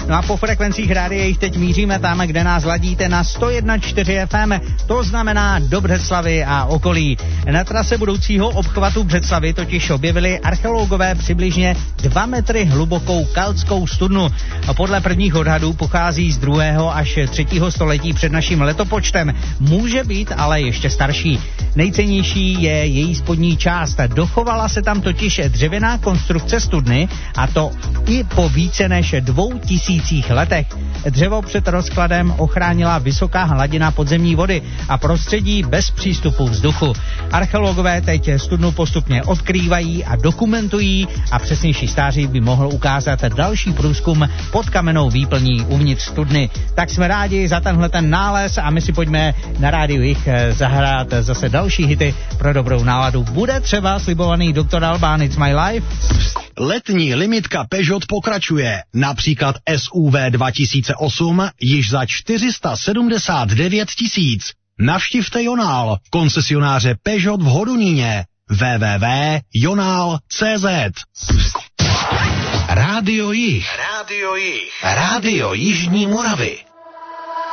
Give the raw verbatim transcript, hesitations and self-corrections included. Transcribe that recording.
No a po frekvencích rádia jich teď míříme tam, kde nás ladíte na sto jedna celá čtyři F M, to znamená do Břeclavi a okolí. Na trase budoucího obchvatu Břeclavy totiž objevili archeologové přibližně dva metry hlubokou kaltskou studnu. Podle prvních odhadů pochází z druhého až třetího století před naším letopočtem. Může být ale ještě starší. Nejcennější je její spodní část. Dochovala se tam totiž dřevěná konstrukce studny, a to i po více než dvou tisících letech. Dřevo před rozkladem ochránila vysoká hladina podzemní vody a prostředí bez přístupu vzduchu. Archeologové teď studnu postupně odkrývají a dokumentují a přesnější stáří by mohl ukázat další průzkum pod kamennou výplní uvnitř studny. Tak jsme rádi za tenhle ten nález a my si pojďme na rádiu jich zahrát zase další hity pro dobrou náladu. Bude třeba slibovaný doktor Alban, It's My Life. Letní limitka Peugeot pokračuje. Například S U V dva tisíce osm již za čtyři sta sedmdesát devět tisíc. Navštivte Jonál, koncesionáře Peugeot v Hodoníně. w w w tečka jonál tečka c z. Rádio Jih. Rádio Jih. Rádio Jižní Moravy.